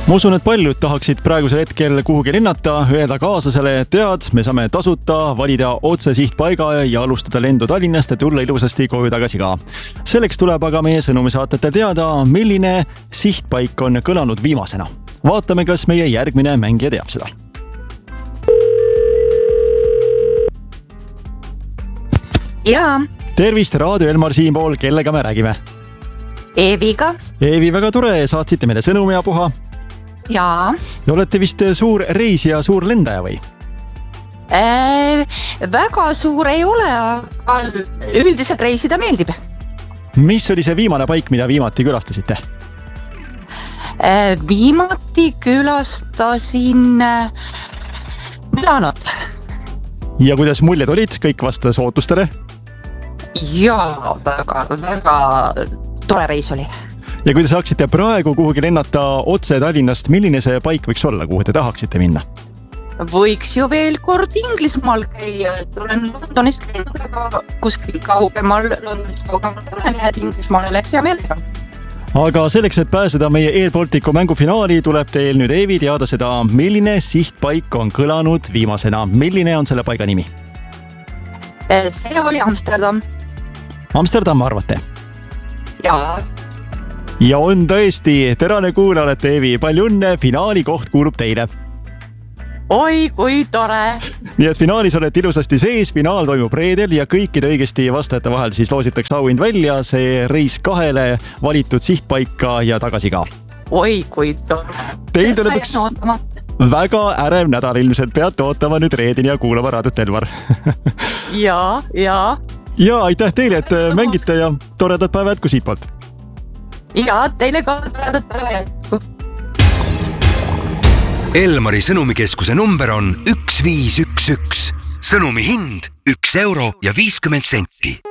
Ma usun, et paljud tahaksid praegusel hetkel kuhugi lennata, öelda kaaslasele, tead, me saame tasuta valida otse sihtpaiga ja alustada lendu Tallinnast ja tulla ilusasti koju tagasi ka. Selleks tuleb aga meie sõnumisaatete teada, milline sihtpaik on kõlanud viimasena. Vaatame, kas meie järgmine mängija teab seda. Jaa. Tervist, Raadio Elmar siinpool, kellega me räägime? Eeviga. Eevi, väga tore, saatsite meile sõnumi ja puha. Jaa. Ja olete vist suur reisija, suur lendaja või? Väga suur ei ole, aga üldiselt reisida meeldib. Mis oli see viimane paik, mida viimati külastasite? Viimati külastasin Milanot. Ja kuidas muljed olid, kõik vastas ootustele? Jaa, väga tore reis oli. Ja kui te saaksite praegu kuhugi lennata otse Tallinnast, milline see paik võiks olla, kuhu te tahaksite minna? Võiks ju veel kord Inglismaal käia, tulen Londonist käinud, aga kuskil kaugemal, Londonist kaugemal tulen ja Inglismaale läks hea meelega. Aga selleks, et pääseda meie Air Balticu mängufinaali, tuleb teil nüüd Eevi teada seda, milline sihtpaik on kõlanud viimasena. Milline on selle paiga nimi? See oli Amsterdam. Amsterdam arvate? Jaa. Ja on tõesti, terane kuule olete Eevi, palju õnne, finaali koht kuulub teile. Oi, kui tore! Nii et finaalis olete ilusasti sees, finaal toimub reedel ja kõikide õigesti vastajate vahel siis loositakse auhind välja, see reis 2 valitud sihtpaika ja tagasi ka. Oi, kui tore! Teil tuleb üks väga ärev nädal ilmselt, peate ootama nüüd reedini ja kuulama Raadiot Elmar. Jaa. Ja aitäh teile, et mängite ja toredat päeva jätku siitpoolt. Jaa, teile ka toredat päeva jätku. Elmari sõnumikeskuse number on 1511. Sõnumi hind 1 euro ja 50 senti.